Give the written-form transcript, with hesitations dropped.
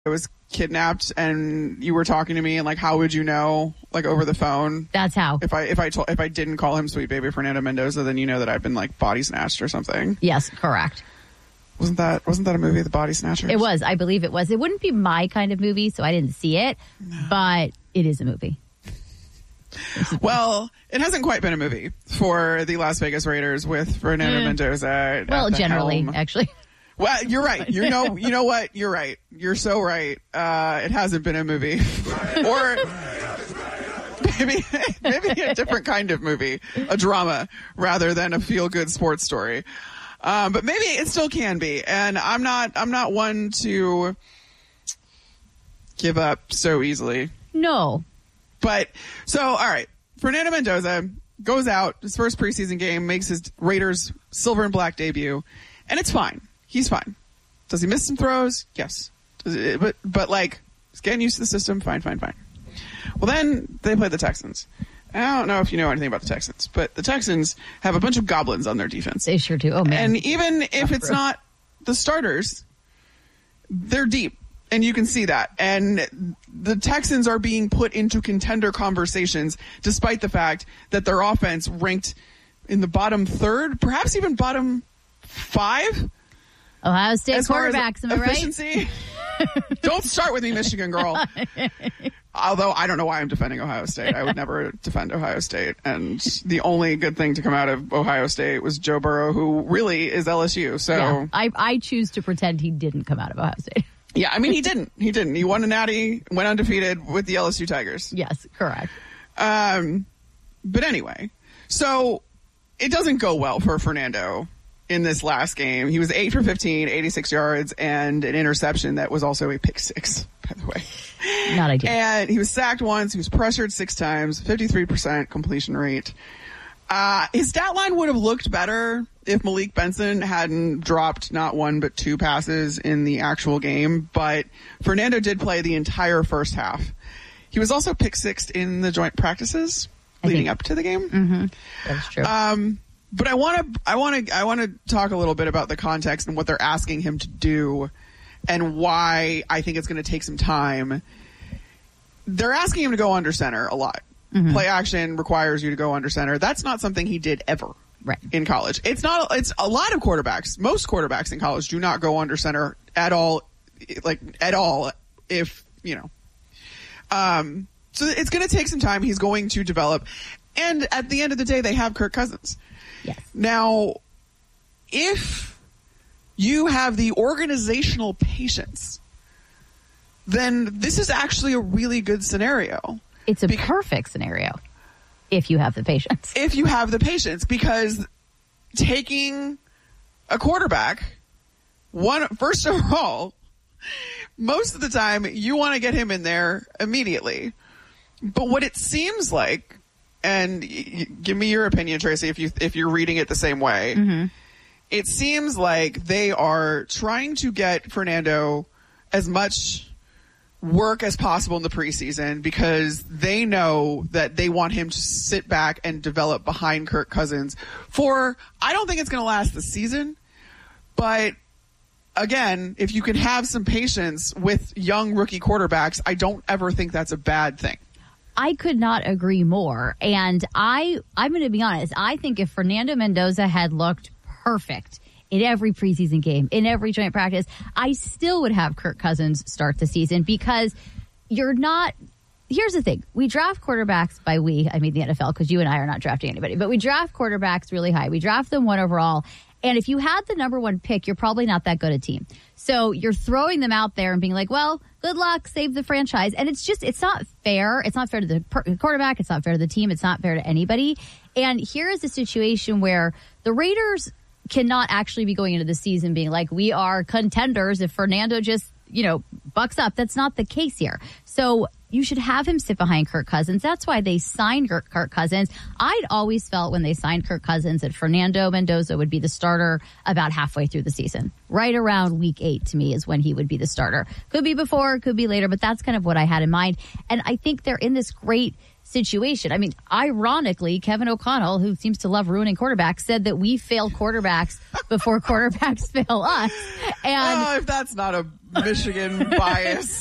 was kidnapped and you were talking to me, and like, how would you know, like, over the phone? That's how. If I didn't call him Sweet Baby Fernando Mendoza, then you know that I've been like body snatched or something. Yes, correct. Wasn't that a movie, The Body Snatchers? It was. I believe it was. It wouldn't be my kind of movie, so I didn't see it, but it is a movie. Well, it hasn't quite been a movie for the Las Vegas Raiders with Fernando Mendoza. Well, generally, actually. Well, you're right. You know what? You're right. You're so right. It hasn't been a movie. Or maybe a different kind of movie, a drama, rather than a feel-good sports story. But maybe it still can be. And I'm not one to give up so easily. No. But, so, all right. Fernando Mendoza goes out, his first preseason game, makes his Raiders silver and black debut, and it's fine. He's fine. Does he miss some throws? Yes. But like, he's getting used to the system. Fine. Well, then they play the Texans. I don't know if you know anything about the Texans, but the Texans have a bunch of goblins on their defense. They sure do. Oh, man. And even if it's not the starters, they're deep. And you can see that. And the Texans are being put into contender conversations despite the fact that their offense ranked in the bottom third, perhaps even bottom 5. Ohio State quarterbacks, am I efficiency. Right? Don't start with me, Michigan girl. Although I don't know why I'm defending Ohio State. I would never defend Ohio State. And the only good thing to come out of Ohio State was Joe Burrow, who really is LSU. So yeah, I choose to pretend he didn't come out of Ohio State. Yeah, I mean, he didn't. He won a natty, went undefeated with the LSU Tigers. Yes, correct. But anyway, so it doesn't go well for Fernando in this last game. He was 8 for 15, 86 yards, and an interception that was also a pick six, by the way. Not ideal. And he was sacked once. He was pressured 6 times, 53% completion rate. His stat line would have looked better if Malik Benson hadn't dropped not 1 but 2 passes in the actual game. But Fernando did play the entire first half. He was also pick sixed in the joint practices leading up to the game. Mm-hmm. That's true. But I want to talk a little bit about the context and what they're asking him to do, and why I think it's going to take some time. They're asking him to go under center a lot. Mm-hmm. Play action requires you to go under center. That's not something he did ever in college. It's a lot of quarterbacks. Most quarterbacks in college do not go under center at all. If you know. So it's going to take some time. He's going to develop. And at the end of the day, they have Kirk Cousins. Yes. Now, if you have the organizational patience, then this is actually a really good scenario. It's a perfect scenario if you have the patience. If you have the patience, because taking a quarterback, first of all, most of the time you want to get him in there immediately. But what it seems like, and give me your opinion, Tracy, if you're reading it the same way, mm-hmm. It seems like they are trying to get Fernando as much work as possible in the preseason, because they know that they want him to sit back and develop behind Kirk Cousins I don't think it's going to last the season, but again, if you can have some patience with young rookie quarterbacks, I don't ever think that's a bad thing. I could not agree more. And I'm going to be honest. I think if Fernando Mendoza had looked perfect in every preseason game, in every joint practice, I still would have Kirk Cousins start the season, because you're not. Here's the thing. We draft quarterbacks I mean the NFL, because you and I are not drafting anybody, but we draft quarterbacks really high. We draft them 1 overall. And if you had the number 1 pick, you're probably not that good a team. So you're throwing them out there and being like, well, good luck, save the franchise. And it's not fair. It's not fair to the quarterback. It's not fair to the team. It's not fair to anybody. And here is a situation where the Raiders cannot actually be going into the season being like, we are contenders if Fernando just, bucks up. That's not the case here. So you should have him sit behind Kirk Cousins. That's why they signed Kirk Cousins. I'd always felt when they signed Kirk Cousins that Fernando Mendoza would be the starter about halfway through the season. Right around week 8 to me is when he would be the starter. Could be before, could be later, but that's kind of what I had in mind. And I think they're in this great situation. I mean, ironically, Kevin O'Connell, who seems to love ruining quarterbacks, said that we fail quarterbacks before quarterbacks fail us. And if that's not a Michigan bias.